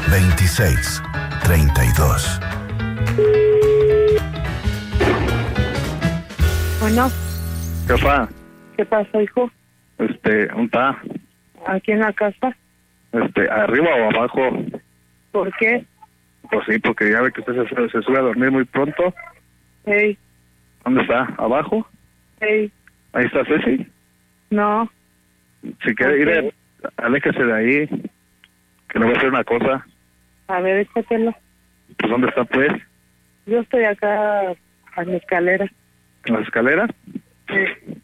2632. Bueno. Jefa. ¿Qué pasa, hijo? ¿Dónde está? ¿Aquí en la casa? ¿Arriba o abajo? ¿Por qué? Pues sí, porque ya ve que usted se sube a dormir muy pronto. Hey. ¿Dónde está? ¿Abajo? Hey. ¿Ahí está Ceci? No. Si quiere ir, aléjese de ahí, que le voy a hacer una cosa. A ver, échatelo. Pues ¿dónde está, pues? Yo estoy acá a la escalera. ¿En las escaleras? Sí.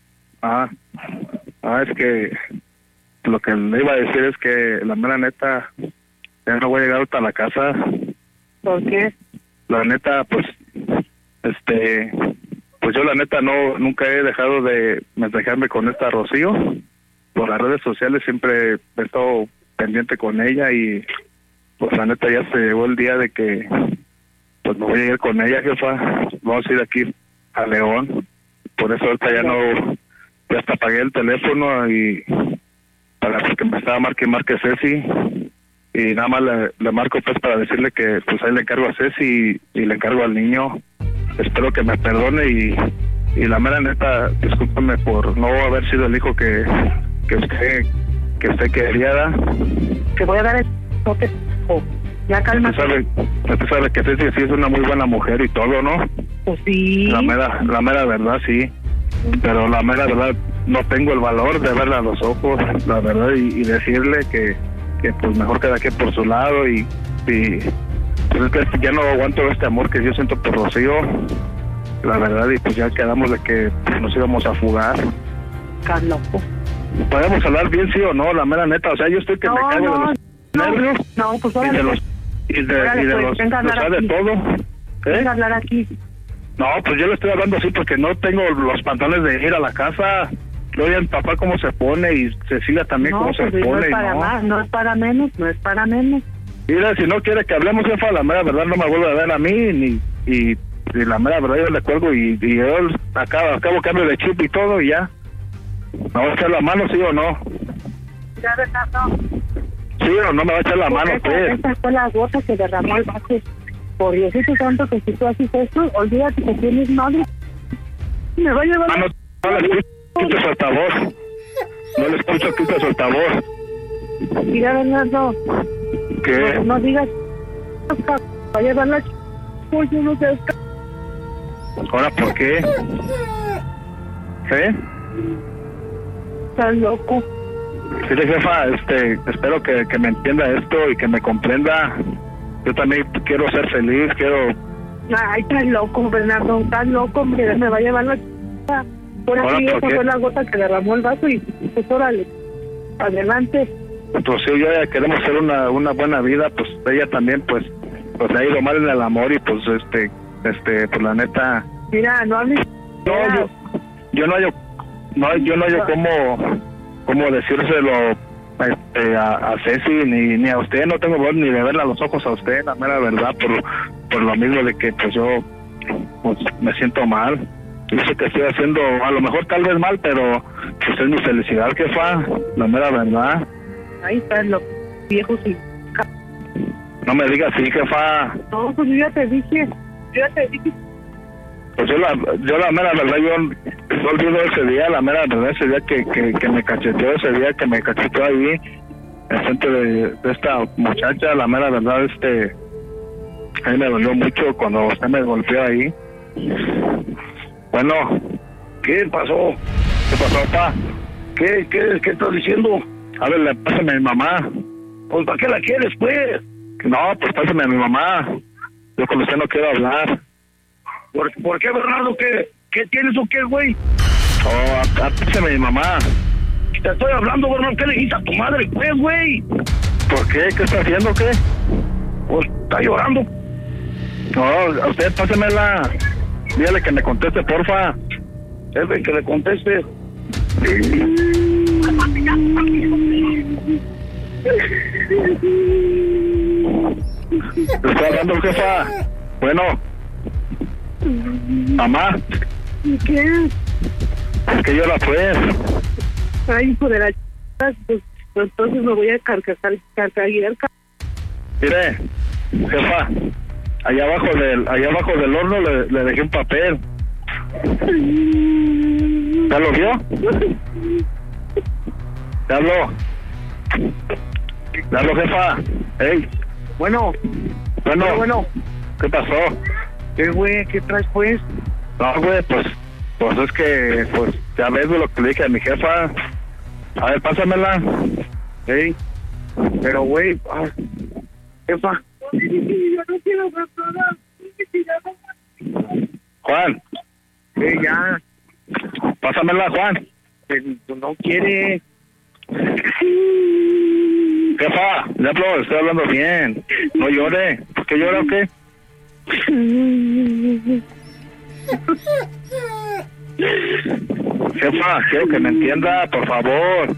Es que lo que le iba a decir es que la mera neta ya no voy a llegar hasta la casa. ¿Por qué? La neta, pues yo la neta nunca he dejado de mensajearme con esta Rocío. Por las redes sociales siempre he estado pendiente con ella y pues la neta ya se llegó el día de que pues me voy a ir con ella, jefa. Vamos a ir aquí a León. Por eso ahorita ya hasta apagué el teléfono y porque me estaba marque Ceci y nada más le marco pues para decirle que pues ahí le encargo a Ceci y le encargo al niño. Espero que me perdone y la mera neta, discúlpame por no haber sido el hijo que usted quería. Te voy a dar el toque. Ya calma. Usted sabe que Ceci sí es una muy buena mujer y todo, ¿no? Pues sí. La mera verdad, sí. Pero la mera verdad, no tengo el valor de verla a los ojos, la verdad, y decirle que pues mejor queda aquí por su lado y pues es que ya no aguanto este amor que yo siento por Rocío, la verdad, y pues ya quedamos de que pues, nos íbamos a fugar. Estás loco. ¿Podemos hablar bien, sí o no? La mera neta, o sea, yo estoy que me cago de los nervios. No, pues órale. Y de todo. Venga a hablar aquí. No, pues yo le estoy hablando así porque no tengo los pantalones de ir a la casa. Luego el papá cómo se pone y Cecilia también cómo se pone. No es para más, no es para menos. Mira, si no quiere que hablemos, jefa, la mera verdad no me vuelve a ver a mí y la mera verdad yo le cuelgo y yo acabo cambio de chip y todo y ya. ¿Me va a echar la mano, sí o no? Ya, verdad, no. ¿Sí o no me va a echar la mano, pues? Esa fue la gota que derramó el vaso. Por Diosito santo, que si tú haces esto, olvídate que tienes madre. Me va a llevar... No le escucho, quita su altavoz. No le escucho, quita su altavoz. Mira, Bernardo. ¿Qué? No digas... Va a llevar la... Yo no sé... ¿Ahora por qué? ¿Sí? Estás loco. Sí, jefa, espero que me entienda esto y que me comprenda. Yo también quiero ser feliz, quiero... Ay, estás loco, Bernardo, estás loco, hombre, me va a llevar la... Por aquí esa fue la gota que derramó el vaso y pues órale, adelante. Pues sí, yo ya queremos hacer una buena vida, pues ella también pues le ha ido mal en el amor y pues pues la neta... Mira, no hables... No, yo no hallo cómo decírselo a Ceci ni a usted. No tengo voz ni de verle a los ojos a usted, la mera verdad, por lo mismo de que pues yo pues me siento mal. Yo sé que estoy haciendo a lo mejor tal vez mal, pero pues es mi felicidad, jefa, la mera verdad. Ahí están los viejos y... No me digas así, jefa. No, pues yo ya te dije. Pues yo la mera verdad, yo no olvido ese día, la mera verdad, ese día que me cacheteó, ese día que me cacheteó ahí, enfrente de esta muchacha, la mera verdad, a mí me dolió mucho cuando usted me golpeó ahí. Bueno, ¿qué pasó? ¿Qué pasó, papá? ¿Qué estás diciendo? A ver, pásame a mi mamá. Pues, ¿para qué la quieres, pues? No, pues pásame a mi mamá. Yo con usted no quiero hablar. ¿Por qué, Bernardo? ¿Qué tienes o qué, güey? Pásame a mi mamá. Te estoy hablando, Bernardo. ¿Qué le dijiste a tu madre, pues, güey? ¿Por qué? ¿Qué está haciendo, qué? Pues, está llorando. No, a usted pásemela. Dígale que me conteste, porfa. Que le conteste. ¿Te está hablando, jefa? Bueno. Mamá. ¿Qué? Es que yo la pues. Ay, hijo de la pues entonces me voy a carcajear. Mire, jefa, allá abajo del horno le dejé un papel. ¿Ya lo vio? ¿Ya habló? ¿Ya habló, jefa? ¡Ey! Bueno, ¿Qué pasó? ¿qué güey? ¿Qué traes pues? No, güey, pues es que, pues, ya ves lo que le dije a mi jefa. A ver, pásamela. Ey, pero güey, jefa. Yo no quiero ver nada. Juan, Ya, pásamela, Juan. no quiere. Jefa, ya hablo, estoy hablando bien. No llore. ¿Por qué llora o qué? Jefa, quiero que me entienda, por favor.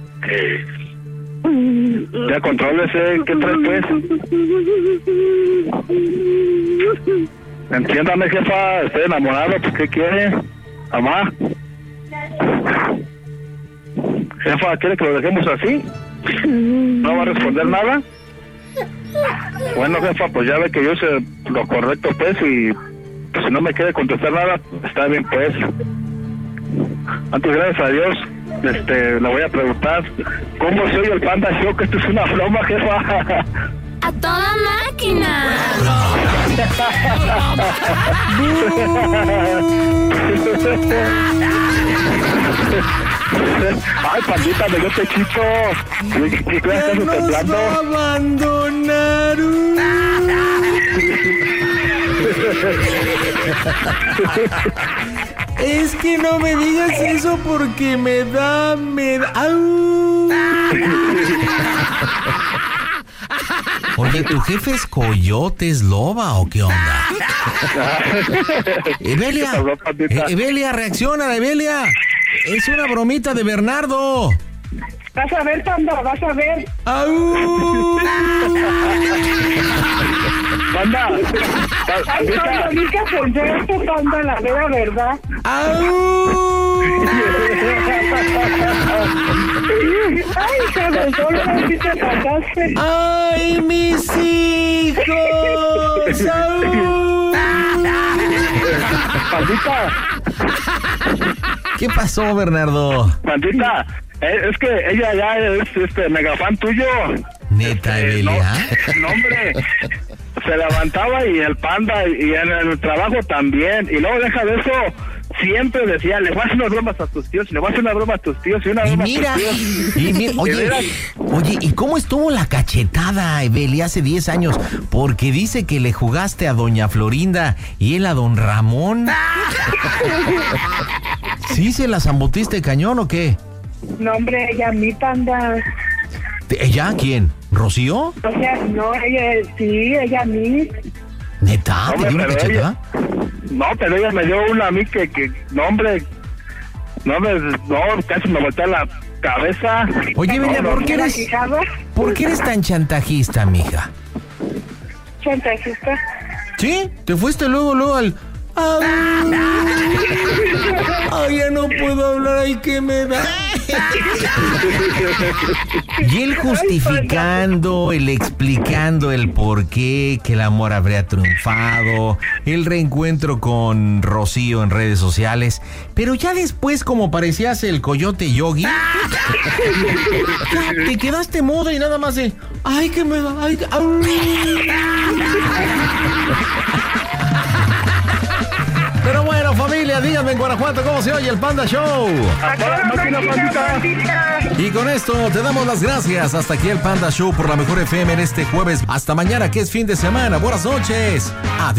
Ya contrólese, ¿qué traes pues? Entiéndame, jefa, estoy enamorado, ¿pues qué quiere? Mamá. Jefa, ¿quiere que lo dejemos así? ¿No va a responder nada? Bueno, jefa, pues ya ve que yo sé lo correcto, pues, y pues, si no me quiere contestar nada, está bien, pues. Antes, gracias a Dios, le voy a preguntar cómo soy el Panda Show, que esto es una broma, jefa. ¡A toda máquina! Ay, pandita, me dio pechito. ¿Qué clase de temblando? Abandonaron. Es que no me digas eso porque me da... ¡Au! Oye, ¿tu jefe es coyote, es loba o qué onda? Evelia, Evelia, reacciona, Evelia. Es una bromita de Bernardo. Vas a ver, Panda, vas a ver. ¡Au! Panda, Ay, Panda, nunca pensé esto, Panda, la mera verdad. ¡Au! Ay, cabrón, solo así te pasaste. ¡Ay, mis hijos! ¡Au! pandita, ¿Qué pasó, Bernardo? pandita, es que ella ya es mega fan tuyo. Neta, Evelia. No, hombre, se levantaba y el Panda y en el trabajo también, y luego deja de eso, siempre decía, le voy a hacer unas bromas a tus tíos, le voy a hacer una broma a tus tíos y una broma a tus tíos. Y mira, oye, ¿y cómo estuvo la cachetada, Evelia, hace 10 años? Porque dice que le jugaste a doña Florinda y él a don Ramón. ¿Sí se la zambutiste cañón o qué? No, hombre, ella a mí, Panda. ¿Ella? ¿Quién? ¿Rocío? O sea, no, ella, sí, ella a mí. ¿Neta? ¿Te dio una cachetada? No, pero ella me dio una a mí que no, hombre, no, casi me voltea la cabeza. Oye, Evelia, ¿por qué eres tan chantajista, mija? ¿Chantajista? ¿Sí? ¿Te fuiste luego al... Ay, ya no puedo hablar, ay, que me da. Y él justificando, él explicando el por qué, que el amor habría triunfado, el reencuentro con Rocío en redes sociales, pero ya después, como parecías el coyote Yogi, ya te quedaste mudo y nada más de, ay, que me da, ay, Pero bueno, familia, díganme en Guanajuato cómo se oye el Panda Show. Y con esto te damos las gracias. Hasta aquí el Panda Show por la Mejor FM en este jueves. Hasta mañana, que es fin de semana. Buenas noches. Adiós.